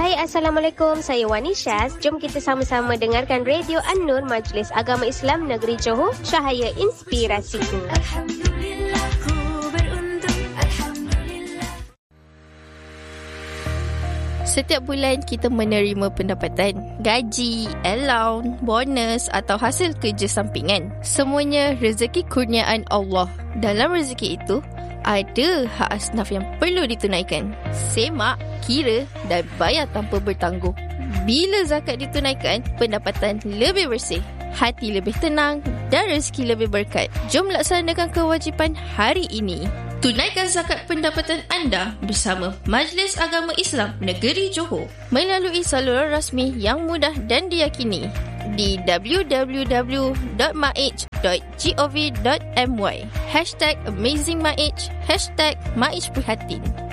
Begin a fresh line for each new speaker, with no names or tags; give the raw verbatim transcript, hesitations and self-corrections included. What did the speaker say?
Hai, Assalamualaikum. Saya Wani Syaz. Jom kita sama-sama dengarkan Radio An-Nur, Majlis Agama Islam Negeri Johor, cahaya inspirasiku. Alhamdulillah, ku beruntung. Alhamdulillah.
Setiap bulan kita menerima pendapatan, gaji, allowance, bonus atau hasil kerja sampingan. Semuanya rezeki kurniaan Allah. Dalam rezeki itu, ada hak asnaf yang perlu ditunaikan. Semak, kira dan bayar tanpa bertangguh. Bila zakat ditunaikan, pendapatan lebih bersih, hati lebih tenang dan rezeki lebih berkat. Jom laksanakan kewajipan hari ini. Tunaikan zakat pendapatan anda bersama Majlis Agama Islam Negeri Johor melalui saluran rasmi yang mudah dan diyakini di w w w dot maij dot gov dot my. Hashtag AmazingMaij, hashtag Maij Prihatin.